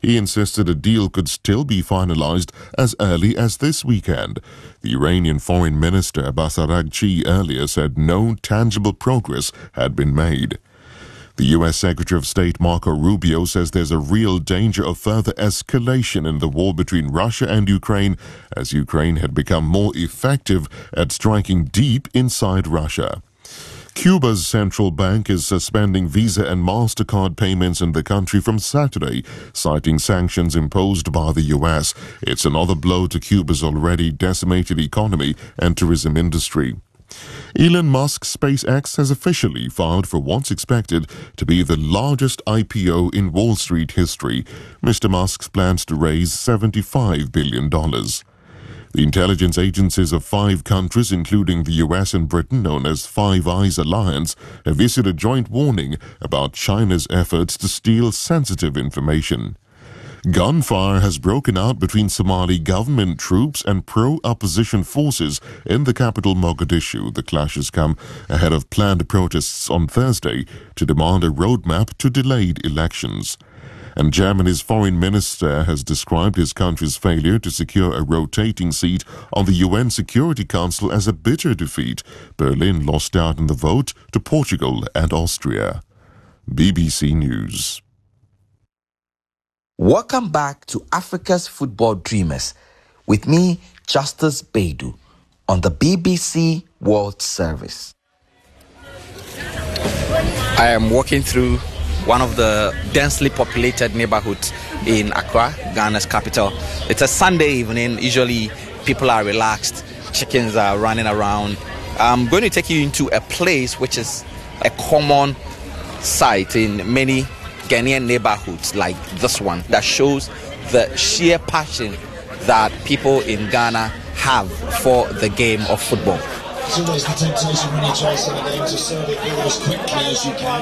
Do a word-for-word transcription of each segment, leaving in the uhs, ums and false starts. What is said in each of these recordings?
He insisted a deal could still be finalized as early as this weekend. The Iranian Foreign Minister Abbas Araghchi earlier said no tangible progress had been made. The U S Secretary of State Marco Rubio says there's a real danger of further escalation in the war between Russia and Ukraine, as Ukraine had become more effective at striking deep inside Russia. Cuba's central bank is suspending Visa and MasterCard payments in the country from Saturday, citing sanctions imposed by the U S. It's another blow to Cuba's already decimated economy and tourism industry. Elon Musk's SpaceX has officially filed for what's expected to be the largest I P O in Wall Street history. Mister Musk plans to raise seventy-five billion dollars. The intelligence agencies of five countries, including the U S and Britain, known as Five Eyes Alliance, have issued a joint warning about China's efforts to steal sensitive information. Gunfire has broken out between Somali government troops and pro-opposition forces in the capital Mogadishu. The clashes come ahead of planned protests on Thursday to demand a roadmap to delayed elections. And Germany's foreign minister has described his country's failure to secure a rotating seat on the U N Security Council as a bitter defeat. Berlin lost out in the vote to Portugal and Austria. B B C News. Welcome back to Africa's Football Dreamers with me, Justice Beidou, on the B B C World Service. I am walking through one of the densely populated neighborhoods in Accra, Ghana's capital. It's a Sunday evening. Usually people are relaxed, chickens are running around. I'm going to take you into a place which is a common sight in many Ghanaian neighborhoods like this one, that shows the sheer passion that people in Ghana have for the game of football. It's always the temptation when you're chasing a game to serve it all as quickly as you can.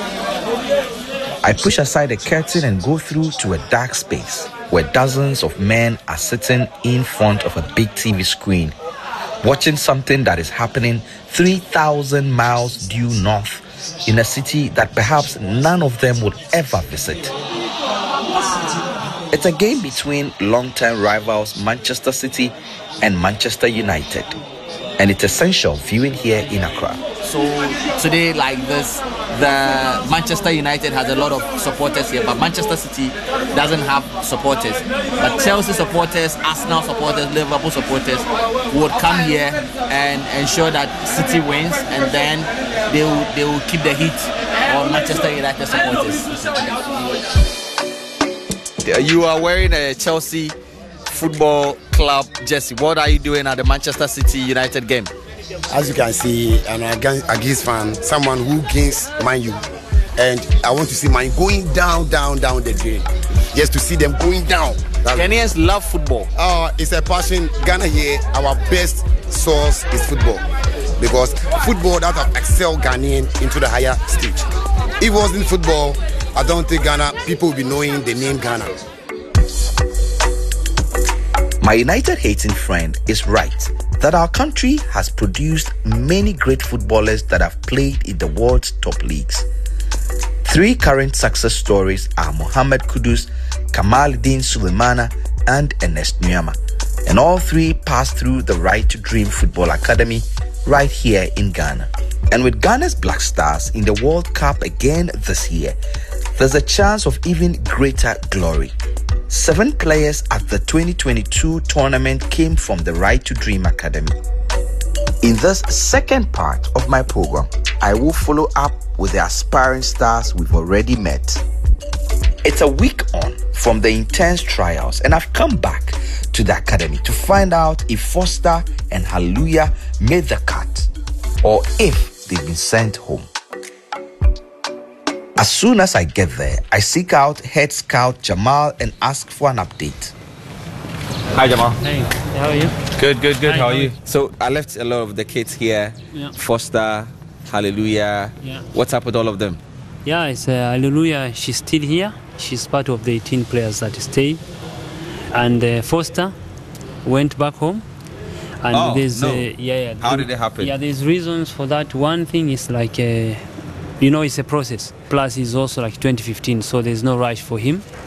I push aside a curtain and go through to a dark space where dozens of men are sitting in front of a big T V screen, watching something that is happening three thousand miles due north in a city that perhaps none of them would ever visit. It's a game between long-term rivals Manchester City and Manchester United, and it's essential viewing here in Accra. So today, like this, the Manchester United has a lot of supporters here, but Manchester City doesn't have supporters. But Chelsea supporters, Arsenal supporters, Liverpool supporters would come here and ensure that City wins, and then they will, they will keep the heat on Manchester United supporters. You are wearing a Chelsea Football Club jersey. What are you doing at the Manchester City United game? As you can see, I'm a Agis fan, someone who gains Man U, and I want to see Man U going down, down, down the drain. Just to see them going down. Ghanaians love football. Uh, it's a passion. Ghana here, our best source is football, because football that have excelled Ghanaian into the higher stage. If it wasn't football, I don't think Ghana people will be knowing the name Ghana. My United-hating friend is right that our country has produced many great footballers that have played in the world's top leagues. Three current success stories are Mohamed Kudus, Kamaluddin Sulemana, and Ernest Nuama, and all three passed through the Right to Dream Football Academy right here in Ghana. And with Ghana's Black Stars in the World Cup again this year, there's a chance of even greater glory. Seven players at the twenty twenty-two tournament came from the Right to Dream Academy. In this second part of my program, I will follow up with the aspiring stars we've already met. It's a week on from the intense trials, and I've come back to the academy to find out if Foster and Hallelujah made the cut, or if they've been sent home. As soon as I get there, I seek out head scout Jamal and ask for an update. Hi Jamal. Hey, how are you? Good, good, good. Hi, how are you? So I left a lot of the kids here. Yeah. Foster, Hallelujah. Yeah. What's up with all of them? Yeah, it's uh, Hallelujah. She's still here. She's part of the eighteen players that stay. And uh, Foster went back home. And Oh, there's no. uh, yeah, yeah. How did it happen? Yeah, there's reasons for that. One thing is like, uh, you know, it's a process. Plus, he's also like twenty fifteen, so there's no rush for him.